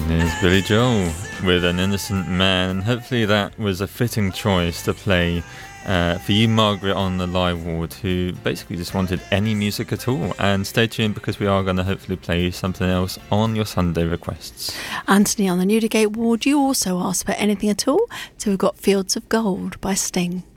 Here's Billy Joel with An Innocent Man, and hopefully that was a fitting choice to play for you, Margaret, on the live ward, who basically just wanted any music at all. And stay tuned, because we are going to hopefully play something else on your Sunday requests. Anthony, on the Newdigate ward, you also asked for anything at all, so we've got Fields of Gold by Sting.